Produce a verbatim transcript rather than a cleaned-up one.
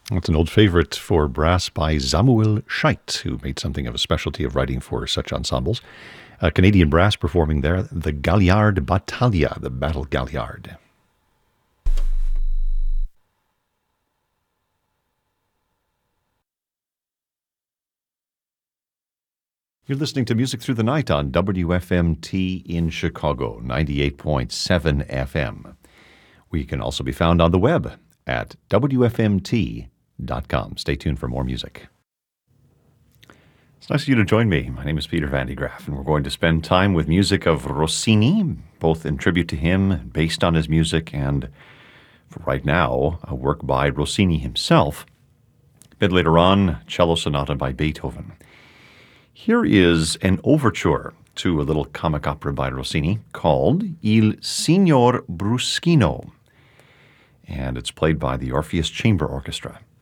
It's an old favorite for brass by Samuel Scheidt, who made something of a specialty of writing for such ensembles. A Canadian brass performing there, the Galliard Battaglia, the Battle Galliard. You're listening to Music Through the Night on W F M T in Chicago, ninety-eight point seven F M. We can also be found on the web at W F M T dot com. Stay tuned for more music. It's nice of you to join me. My name is Peter Van de Graaff, and we're going to spend time with music of Rossini, both in tribute to him, based on his music, and for right now, a work by Rossini himself. A bit later on, cello sonata by Beethoven. Here is an overture to a little comic opera by Rossini called Il Signor Bruschino, and it's played by the Orpheus Chamber Orchestra.